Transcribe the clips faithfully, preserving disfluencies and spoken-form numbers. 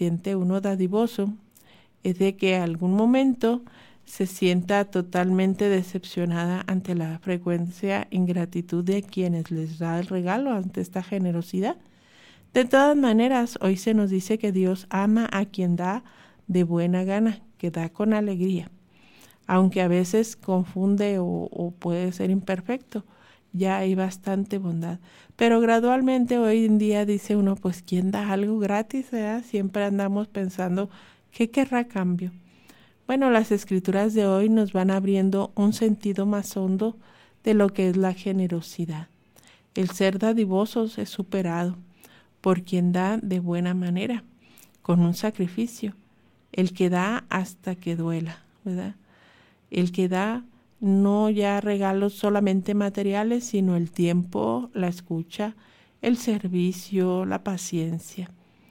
siente uno dadivoso es de que algún momento se sienta totalmente decepcionada ante la frecuencia ingratitud de quienes les da el regalo, ante esta generosidad. De todas maneras, hoy se nos dice que Dios ama a quien da de buena gana, que da con alegría, aunque a veces confunde o, o puede ser imperfecto. Ya hay bastante bondad, pero gradualmente hoy en día dice uno, pues ¿quién da algo gratis? ¿Verdad? Siempre andamos pensando, ¿qué querrá a cambio? Bueno, las escrituras de hoy nos van abriendo un sentido más hondo de lo que es la generosidad. El ser dadivosos es superado por quien da de buena manera, con un sacrificio, el que da hasta que duela, ¿verdad? El que da no ya regalos solamente materiales, sino el tiempo, la escucha, el servicio, la paciencia.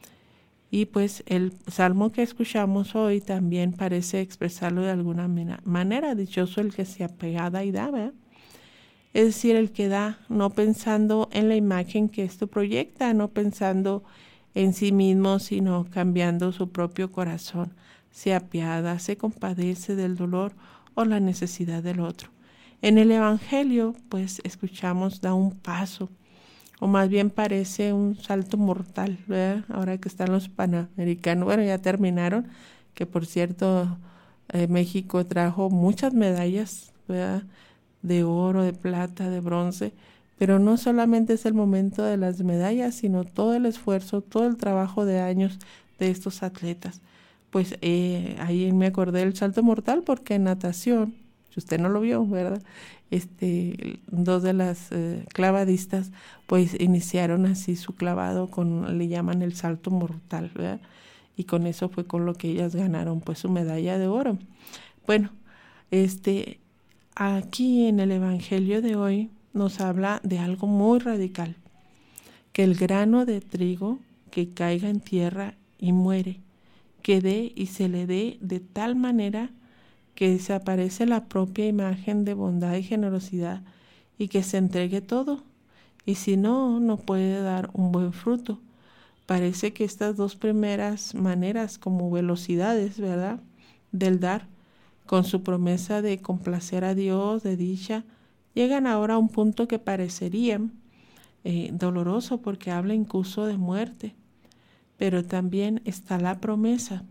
Y pues el salmo que escuchamos hoy también parece expresarlo de alguna manera. Dichoso el que se apegada y da, ¿verdad? Es decir, el que da, no pensando en la imagen que esto proyecta, no pensando en sí mismo, sino cambiando su propio corazón. Se apiada, se compadece del dolor o la necesidad del otro. En el Evangelio, pues escuchamos, da un paso, o más bien parece un salto mortal, ¿verdad? Ahora que están los panamericanos, bueno, ya terminaron, que por cierto, eh, México trajo muchas medallas, ¿verdad? De oro, de plata, de bronce, pero no solamente es el momento de las medallas, sino todo el esfuerzo, todo el trabajo de años de estos atletas. Pues eh, ahí me acordé del salto mortal porque en natación, si usted no lo vio, ¿verdad? Este, dos de las eh, clavadistas pues iniciaron así su clavado con, le llaman el salto mortal, ¿verdad? Y con eso fue con lo que ellas ganaron pues su medalla de oro. Bueno, este, aquí en el Evangelio de hoy nos habla de algo muy radical, que el grano de trigo que caiga en tierra y muere, que dé y se le dé de tal manera que desaparece la propia imagen de bondad y generosidad y que se entregue todo. Y si no, no puede dar un buen fruto. Parece que estas dos primeras maneras como velocidades, ¿verdad?, del dar, con su promesa de complacer a Dios, de dicha, llegan ahora a un punto que parecería eh, doloroso porque habla incluso de muerte. Pero también está la promesa.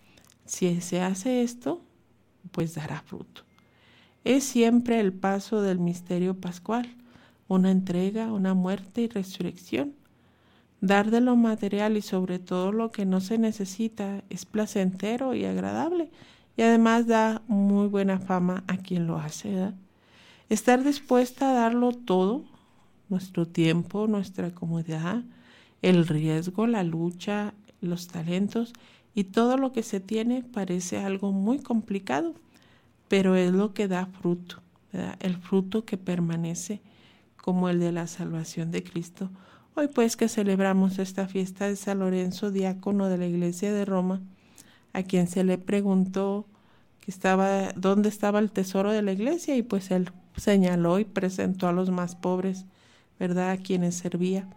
Si se hace esto, pues dará fruto. Es siempre el paso del misterio pascual, una entrega, una muerte y resurrección. Dar de lo material y sobre todo lo que no se necesita es placentero y agradable y además da muy buena fama a quien lo hace, ¿verdad? Estar dispuesta a darlo todo, nuestro tiempo, nuestra comodidad, el riesgo, la lucha, los talentos y todo lo que se tiene parece algo muy complicado, pero es lo que da fruto, ¿verdad? El fruto que permanece como el de la salvación de Cristo. Hoy pues que celebramos esta fiesta de San Lorenzo, diácono de la Iglesia de Roma, a quien se le preguntó que estaba, dónde estaba el tesoro de la iglesia y pues él señaló y presentó a los más pobres, ¿verdad?, a quienes servía.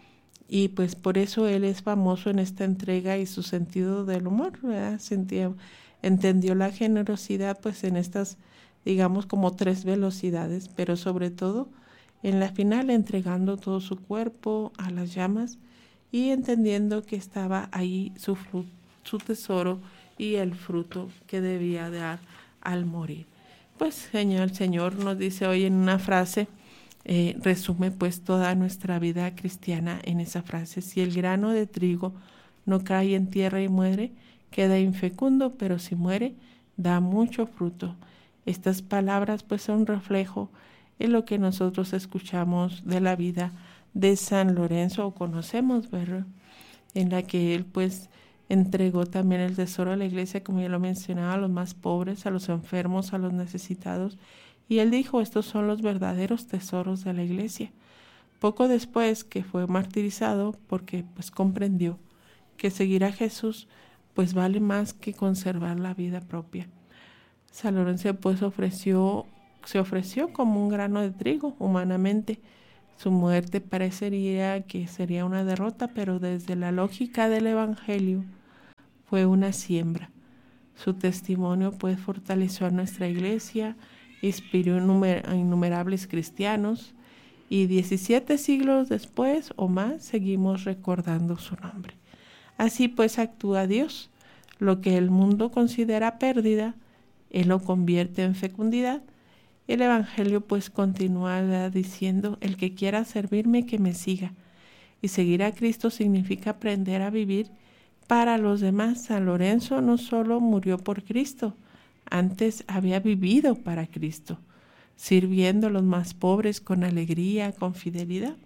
Y pues por eso él es famoso en esta entrega y su sentido del humor, ¿verdad? Sentía, entendió la generosidad pues en estas, digamos, como tres velocidades, pero sobre todo en la final entregando todo su cuerpo a las llamas y entendiendo que estaba ahí su, fruto, su tesoro y el fruto que debía dar al morir. Pues Señor, el Señor nos dice hoy en una frase, Eh, resume pues toda nuestra vida cristiana en esa frase: si el grano de trigo no cae en tierra y muere, queda infecundo, pero si muere, da mucho fruto. Estas palabras pues son un reflejo en lo que nosotros escuchamos de la vida de San Lorenzo o conocemos, ¿verdad?, en la que él pues entregó también el tesoro a la iglesia, como ya lo mencionaba, a los más pobres, a los enfermos, a los necesitados. Y él dijo, estos son los verdaderos tesoros de la iglesia. Poco después que fue martirizado, porque pues comprendió que seguir a Jesús pues vale más que conservar la vida propia. San Lorenzo pues ofreció, se ofreció como un grano de trigo humanamente. Su muerte parecería que sería una derrota, pero desde la lógica del Evangelio, fue una siembra. Su testimonio pues fortaleció a nuestra iglesia, inspiró a innumerables cristianos y diecisiete siglos después o más seguimos recordando su nombre. Así pues actúa Dios. Lo que el mundo considera pérdida, Él lo convierte en fecundidad. El Evangelio pues continúa diciendo, el que quiera servirme, que me siga. Y seguir a Cristo significa aprender a vivir para los demás. San Lorenzo no solo murió por Cristo, antes había vivido para Cristo, sirviendo a los más pobres con alegría, con fidelidad.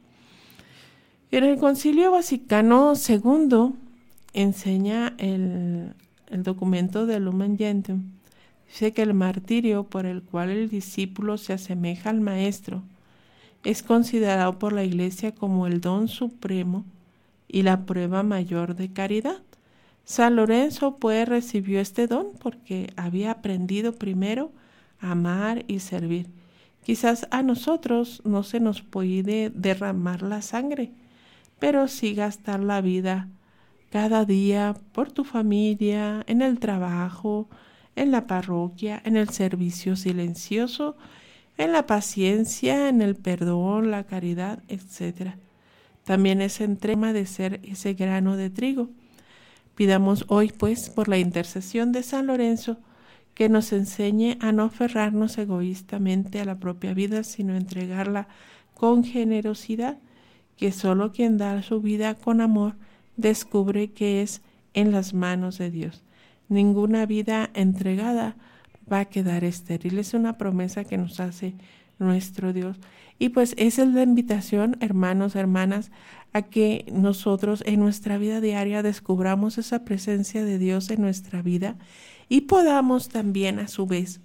En el Concilio Vaticano segundo enseña el, el documento de Lumen Gentium. Dice que el martirio por el cual el discípulo se asemeja al maestro es considerado por la Iglesia como el don supremo y la prueba mayor de caridad. San Lorenzo pues recibió este don porque había aprendido primero a amar y servir. Quizás a nosotros no se nos puede derramar la sangre, pero sí gastar la vida cada día por tu familia, en el trabajo, en la parroquia, en el servicio silencioso, en la paciencia, en el perdón, la caridad, etcétera. También es entrega de ser ese grano de trigo. Pidamos hoy, pues, por la intercesión de San Lorenzo, que nos enseñe a no aferrarnos egoístamente a la propia vida, sino entregarla con generosidad, que solo quien da su vida con amor descubre que es en las manos de Dios. Ninguna vida entregada va a quedar estéril. Es una promesa que nos hace nuestro Dios. Y pues esa es la invitación, hermanos, hermanas, a que nosotros en nuestra vida diaria descubramos esa presencia de Dios en nuestra vida y podamos también a su vez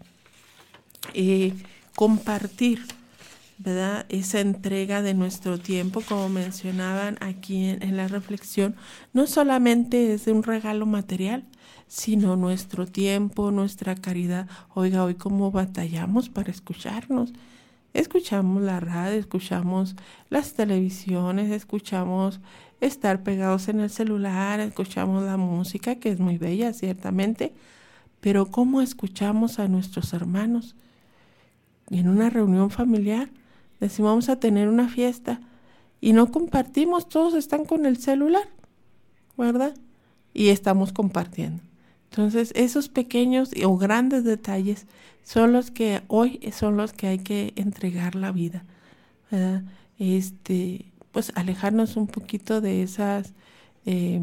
eh, compartir, ¿verdad?, esa entrega de nuestro tiempo, como mencionaban aquí en, en la reflexión. No solamente es de un regalo material, sino nuestro tiempo, nuestra caridad. Oiga, hoy cómo batallamos para escucharnos. Escuchamos la radio, escuchamos las televisiones, escuchamos estar pegados en el celular, escuchamos la música, que es muy bella, ciertamente, pero ¿cómo escuchamos a nuestros hermanos? En una reunión familiar, decimos vamos a tener una fiesta y no compartimos, todos están con el celular, ¿verdad? Y estamos compartiendo. Entonces, esos pequeños o grandes detalles son los que hoy son los que hay que entregar la vida, ¿verdad? Este, pues alejarnos un poquito de esas, eh,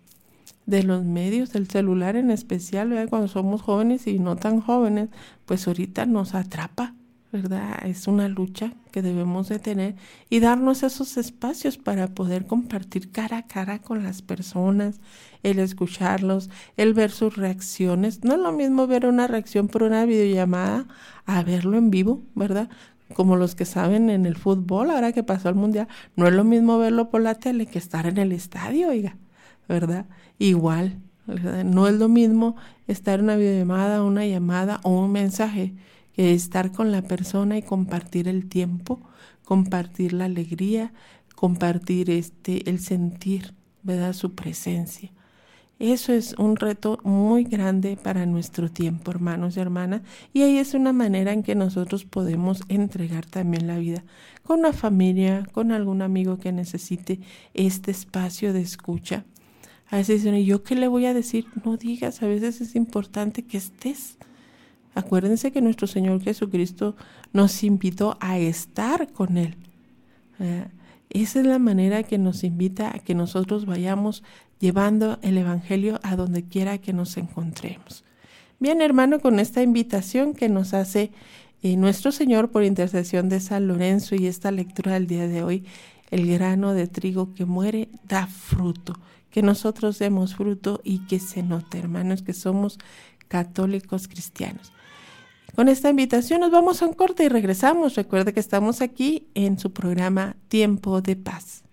de los medios, del celular en especial, ¿verdad? Cuando somos jóvenes y no tan jóvenes, pues ahorita nos atrapa, ¿verdad? Es una lucha que debemos de tener y darnos esos espacios para poder compartir cara a cara con las personas, el escucharlos, el ver sus reacciones. No es lo mismo ver una reacción por una videollamada a verlo en vivo, ¿verdad? Como los que saben en el fútbol, ahora que pasó el mundial, no es lo mismo verlo por la tele que estar en el estadio, oiga, ¿verdad? Igual, ¿verdad? No es lo mismo estar en una videollamada, una llamada o un mensaje que estar con la persona y compartir el tiempo, compartir la alegría, compartir este el sentir, ¿verdad?, su presencia. Eso es un reto muy grande para nuestro tiempo, hermanos y hermanas, y ahí es una manera en que nosotros podemos entregar también la vida con una familia, con algún amigo que necesite este espacio de escucha. A veces dicen, ¿y yo qué le voy a decir? No digas, a veces es importante que estés. Acuérdense que nuestro Señor Jesucristo nos invitó a estar con Él. ¿Eh? Esa es la manera que nos invita a que nosotros vayamos llevando el Evangelio a donde quiera que nos encontremos. Bien, hermano, con esta invitación que nos hace eh, nuestro Señor por intercesión de San Lorenzo y esta lectura del día de hoy, el grano de trigo que muere da fruto. Que nosotros demos fruto y que se note, hermanos, que somos católicos cristianos. Con esta invitación nos vamos a un corte y regresamos. Recuerde que estamos aquí en su programa Tiempo de Paz.